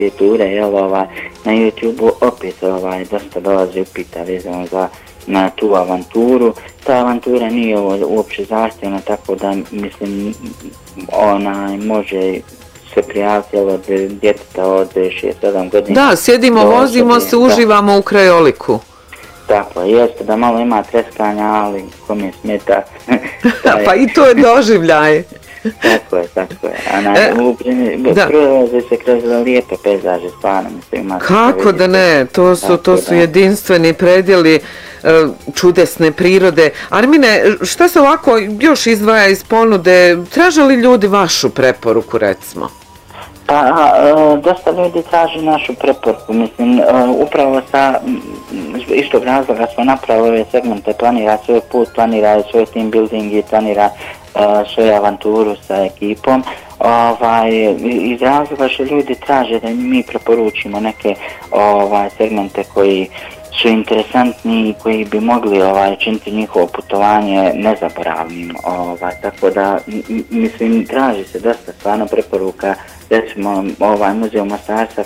ture, jel, na YouTube opet dosta dolazi upita vezano na tu avanturu. Ta avantura nije uopće zahtjevna, tako da mislim može se prijaviti od djeteta od 6-7 godina. Da, sjedimo, vozimo se, uživamo u krajoliku. Tako, jeste da malo ima treskanja, ali kome smeta. Pa i to je doživljaj. Tako je. Prolaze se kroz lijepe pejzaže, stvarno mislim. Kako da ne, to su jedinstveni predjeli čudesne prirode. Armine, šta se ovako još izdvaja iz ponude? Traže li ljudi vašu preporuku, recimo? Pa, dosta ljudi traži našu preporuku, mislim, upravo iz tog razloga smo napravili ove segmente, planira svoj put, planira svoj team building i planira svoju avanturu sa ekipom. Iz razloga što ljudi traže da mi preporučimo neke segmente koji su interesantni i koji bi mogli činiti njihovo putovanje nezaboravnim. Tako da, mislim, traži se dosta stvarno preporuka. Recimo, muzej u Mostarca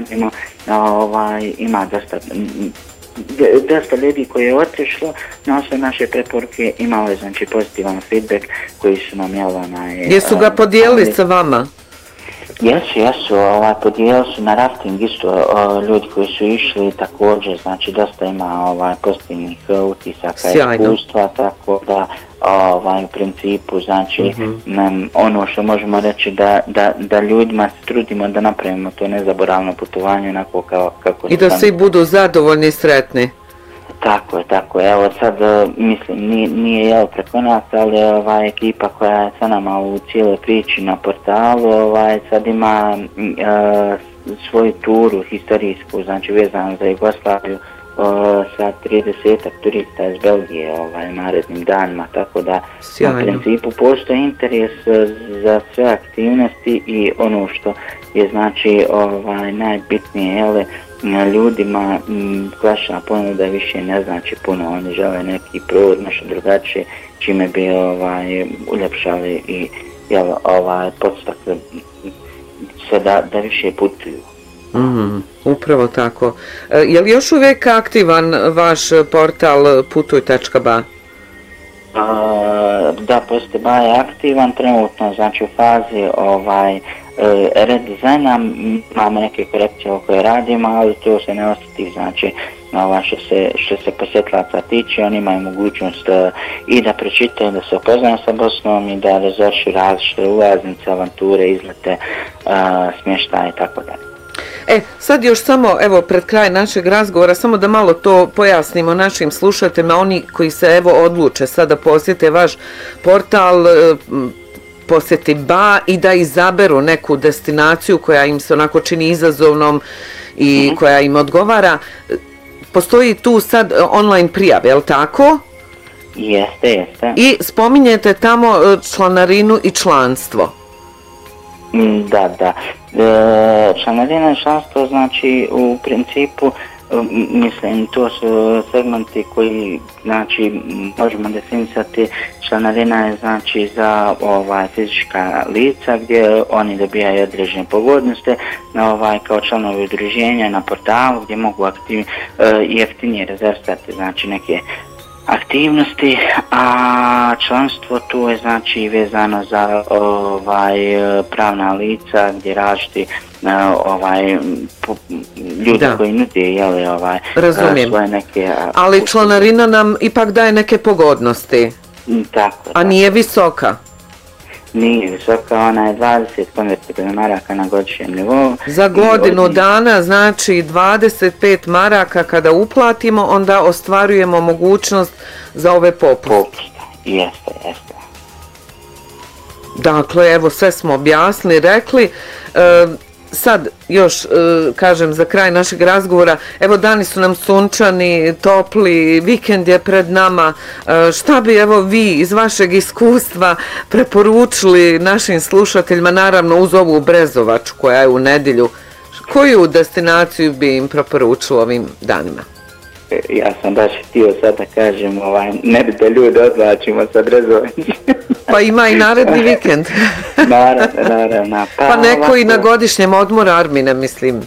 ima dosta ljudi koji je otišlo na osnovu naše preporuke, imalo je znači pozitivan feedback koji su nam Jesu ga podijelili sa vama? Jesu, podijelili su na rafting isto ljudi koji su išli također, znači dosta ima pozitivnih utisaka i iskustva, tako da u principu, znači ono što možemo reći da ljudima se trudimo da napravimo to nezaboravno putovanje onako kako i da svi budu zadovoljni i sretni. Tako je. Evo sad, mislim, nije preko nas, ali ekipa koja je sa nama u cijeloj priči na portalu, sad ima svoju turu historijsku, znači vezanu za Jugoslaviju, sa 30-ak turista iz Belgije narednim danima, tako da u principu postoji interes za sve aktivnosti i ono što je znači najbitnije, ljudima vaša ponuda više ne znači puno, oni žele neki provod nešto drugačije čime bi uljepšali i podstakli se da više putuju. Upravo tako. Je li još uvijek aktivan vaš portal putuj.ba? Da, Putuj.ba je aktivan trenutno, znači u fazi redizajna, imamo neke korekcije o koje radimo, ali to se ne ostati, znači što se posjetlaca tiče, oni imaju mogućnost i da pročitaju, da se upoznaju sa Bosnom i da rezervišu različite ulaznice, avanture, izlete, smještaje i tako dalje. Sad još samo, evo, pred kraj našeg razgovora, samo da malo to pojasnimo našim slušateljima, oni koji se, odluče sada posjete vaš portal, posjeti Ba i da izaberu neku destinaciju koja im se onako čini izazovnom i koja im odgovara. Postoji tu sad online prijave, je li tako? Jeste. I spominjete tamo članarinu i članstvo. Da. Članarina i članstvo, znači u principu, mislim, to su segmenti koji, znači, možemo definisati. Članarina je, znači, za fizička lica gdje oni dobijaju određene pogodnosti kao članovi udruženja na portalu gdje mogu jeftinije rezervirati, znači, neke aktivnosti, a članstvo tu je znači vezano za pravna lica gdje različiti ljudi koji nude svoje neke... Ali članarina nam ipak daje neke pogodnosti. Tako. A nije visoka? Nije visoka, ona je 20 konvertibilnih maraka na godišnjem nivou. Za godinu dana, znači 25 maraka kada uplatimo, onda ostvarujemo mogućnost za ove popuste. Jeste. Dakle, evo, sve smo objasnili, rekli. Sad još kažem za kraj našeg razgovora, evo dani su nam sunčani, topli, vikend je pred nama, šta bi evo vi iz vašeg iskustva preporučili našim slušateljima, naravno uz ovu Brezovaču koja je u nedjelju, koju destinaciju bi im preporučili ovim danima? Ja sam baš htio sad da kažem, ne bi da ljude odvlačimo sa Brezovača. Pa ima i naredni vikend. Naravno. Pa neko i na godišnjem odmoru, Armine, mislim.